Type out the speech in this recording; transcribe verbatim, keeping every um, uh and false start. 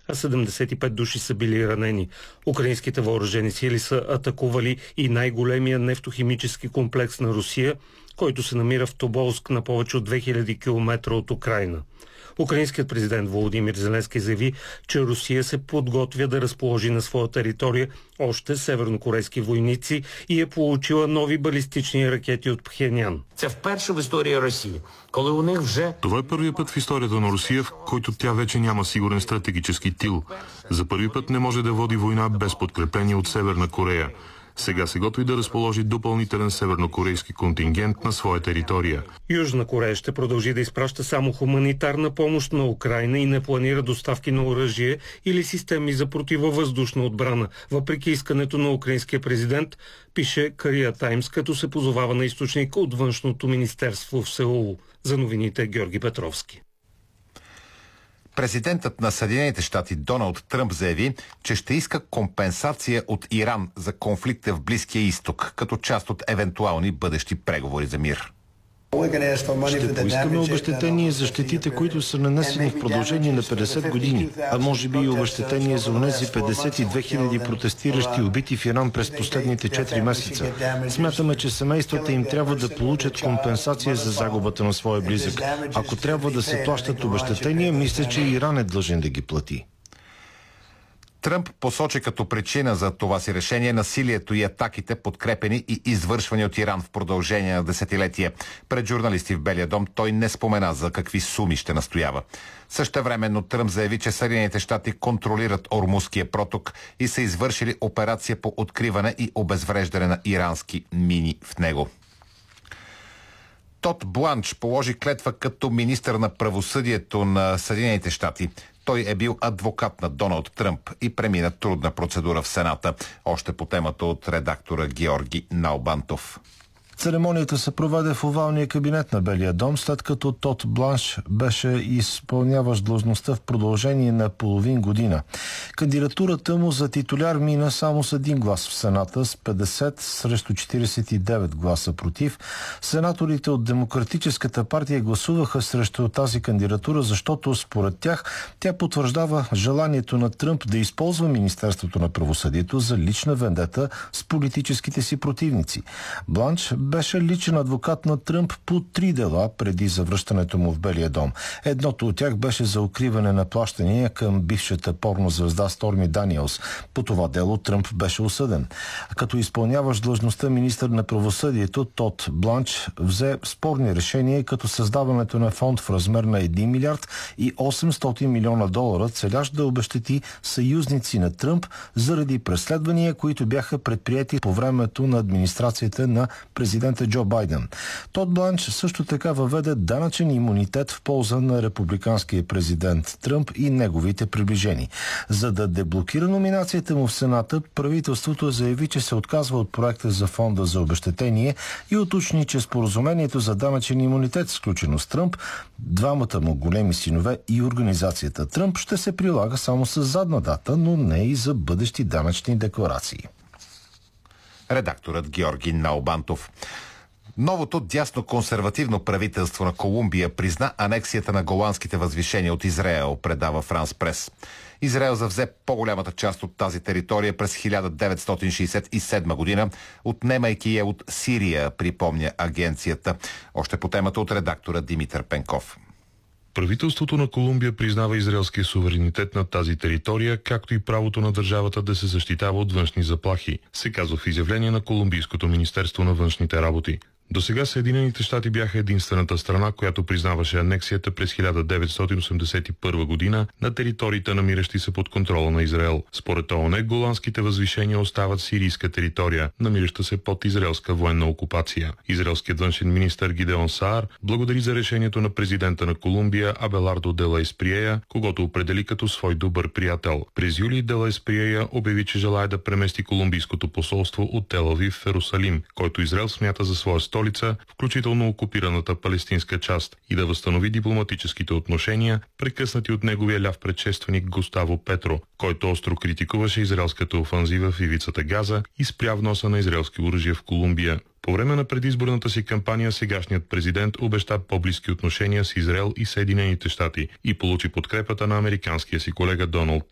а седемдесет и пет души са били ранени. Украинските въоръжени сили са атакували и най-големия нефтохимически комплекс на Русия, който се намира в Тоболск на повече от две хиляди километра от Украйна. Украинският президент Володимир Зеленски заяви, че Русия се подготвя да разположи на своя територия още севернокорейски войници и е получила нови балистични ракети от Пхенян. Це вперше в історії Росії, коли у них вже... Това е първият път в историята на Русия, в който тя вече няма сигурен стратегически тил. За първи път не може да води война без подкрепление от Северна Корея. Сега се готви да разположи допълнителен севернокорейски контингент на своя територия. Южна Корея ще продължи да изпраща само хуманитарна помощ на Украйна и не планира доставки на оръжие или системи за противовъздушна отбрана, въпреки искането на украинския президент, пише Korea Times, като се позовава на източник от Външното министерство в Сеул. За новините Георги Петровски. Президентът на Съединените щати Доналд Тръмп заяви, че ще иска компенсация от Иран за конфликта в Близкия изток, като част от евентуални бъдещи преговори за мир. Ще поискаме обезщетение за щетите, които са нанесени в продължение на петдесет години, а може би и обезщетение за онези петдесет и две хиляди протестиращи убити в Иран през последните четири месеца. Смятаме, че семействата им трябва да получат компенсация за загубата на своя близък. Ако трябва да се плащат обезщетения, мисля, че Иран е длъжен да ги плати. Тръмп посочи като причина за това си решение насилието и атаките, подкрепени и извършвани от Иран в продължение на десетилетие. Пред журналисти в Белия дом той не спомена за какви суми ще настоява. Същевременно Тръмп заяви, че Съединените щати контролират Ормузския проток и са извършили операция по откриване и обезвреждане на ирански мини в него. Тод Бланч положи клетва като министър на правосъдието на Съединените щати. Той е бил адвокат на Доналд Тръмп и премина трудна процедура в Сената. Още по темата от редактора Георги Налбантов. Церемонията се проведе в овалния кабинет на Белия дом, след като Тод Бланш беше изпълняващ длъжността в продължение на половин година. Кандидатурата му за титуляр мина само с един глас в Сената, с петдесет срещу четиридесет и девет гласа против. Сенаторите от Демократическата партия гласуваха срещу тази кандидатура, защото според тях тя потвърждава желанието на Тръмп да използва Министерството на правосъдието за лична вендета с политическите си противници. Бланш беше личен адвокат на Тръмп по три дела преди завръщането му в Белия дом. Едното от тях беше за укриване на плащания към бившата порнозвезда Сторми Даниелс. По това дело Тръмп беше осъден. Като изпълняващ длъжността министър на правосъдието, Тод Бланч взе спорни решения, като създаването на фонд в размер на един милиард и осемстотин милиона долара, целящ да обезщети съюзници на Тръмп заради преследвания, които бяха предприети по времето на администрацията на президента Джо Байден. Тод Бланч също така въведе данъчен имунитет в полза на републиканския президент Тръмп и неговите приближени. За да деблокира номинацията му в Сената, правителството заяви, че се отказва от проекта за фонда за обезщетение и уточни, че споразумението за данъчен имунитет, сключено с Тръмп, двамата му големи синове и организацията Тръмп, ще се прилага само с задна дата, но не и за бъдещи данъчни декларации. Редакторът Георги Налбантов. Новото дясно-консервативно правителство на Колумбия призна анексията на голандските възвишения от Израел, предава Франс Прес. Израел завзе по-голямата част от тази територия през хиляда деветстотин шейсет и седма година, отнемайки я от Сирия, припомня агенцията. Още по темата от редактора Димитър Пенков. Правителството на Колумбия признава израелския суверенитет над тази територия, както и правото на държавата да се защитава от външни заплахи, се казва в изявление на Колумбийското министерство на външните работи. До сега Съединените щати бяха единствената страна, която признаваше анексията през хиляда деветстотин осемдесет и първа година на териториите, намиращи се под контрола на Израел. Според ООН, голандските възвишения остават сирийска територия, намираща се под израелска военна окупация. Израелският външен министър Гидеон Саар благодари за решението на президента на Колумбия Абелардо де ла Есприея, когото определи като свой добър приятел. През юли де ла Есприея обяви, че желае да премести колумбийското посолство от Тел Авив в Ерусалим, който Израел смята за своя столица, включително окупираната палестинска част, и да възстанови дипломатическите отношения, прекъснати от неговия ляв предшественик Густаво Петро, който остро критикуваше израелската офанзива в ивицата Газа и спря вноса на израелски оръжия в Колумбия. По време на предизборната си кампания сегашният президент обеща по-близки отношения с Израел и Съединените щати и получи подкрепата на американския си колега Доналд